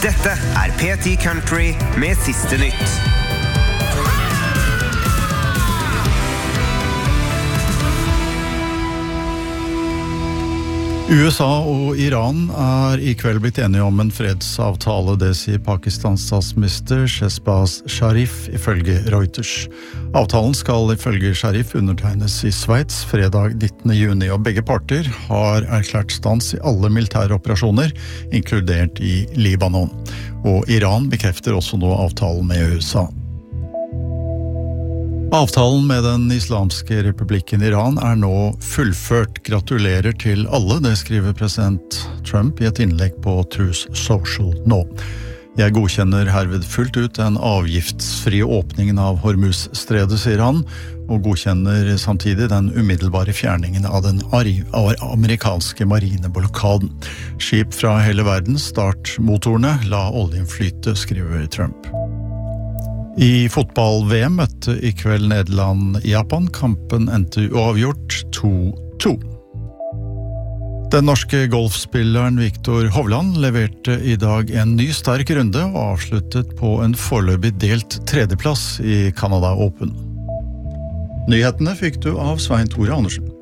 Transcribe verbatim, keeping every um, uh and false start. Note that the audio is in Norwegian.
Dette er P ti Country med siste nytt. U S A og Iran er i kveld blitt enige om en fredsavtale, det sier Pakistans statsminister Shehbaz Sharif ifølge Reuters. Avtalen skal ifølge Sharif undertegnes i Sveits fredag nittende juni, og begge parter har erklært stans i alle militære operasjoner, inkludert i Libanon. Og Iran bekrefter også nå avtalen med U S A. Avtalen med den islamske republikken Iran er nå fullført. Gratulerer til alle, det skriver president Trump i et innlegg på Truth Social nå. Jeg godkjenner herved fullt ut den avgiftsfrie åpningen av Hormuz-stredet, sier han, og godkjenner samtidig den umiddelbare fjerningen av den amerikanske marineblokaden. Skip fra hele verden, startmotorene, la oljen flyte, skriver Trump. I fotball-V M møtte i kveld Nederland Japan. Kampen endte uavgjort to to. Den norske golfspilleren Viktor Hovland leverte i dag en ny sterk runde og avsluttet på en foreløpig delt tredjeplass i Canada Open. Nyhetene fikk du av Svein Tore Andersen.